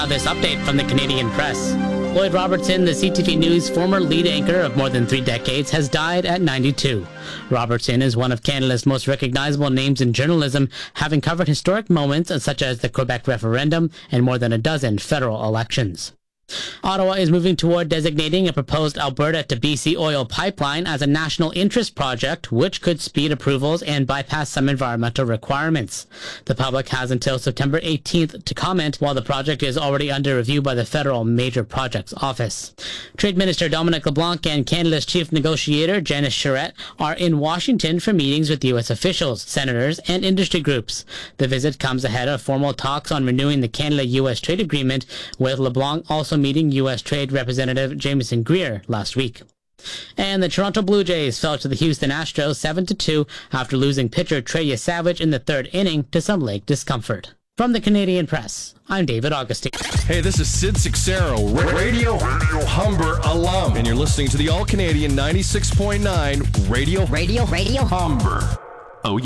This update from the Canadian Press. Lloyd Robertson, the CTV News former lead anchor of more than 3 decades, has died at 92. Robertson is one of Canada's most recognizable names in journalism, having covered historic moments such as the Quebec referendum and more than a dozen federal elections. Ottawa is moving toward designating a proposed Alberta to BC oil pipeline as a national interest project, which could speed approvals and bypass some environmental requirements. The public has until September 18th to comment, while the project is already under review by the Federal Major Projects Office. Trade Minister Dominic LeBlanc and Canada's chief negotiator Janice Charette are in Washington for meetings with U.S. officials, senators, and industry groups. The visit comes ahead of formal talks on renewing the Canada-U.S. trade agreement, with LeBlanc also meeting U.S. Trade Representative Jameson Greer last week. And the Toronto Blue Jays fell to the Houston Astros 7-2 after losing pitcher Trey Savage in the 3rd inning to some leg discomfort. From the Canadian Press, I'm David Augustine. Hey, this is Sid Cicero, Radio Humber alum, and you're listening to the All-Canadian 96.9 Radio Humber.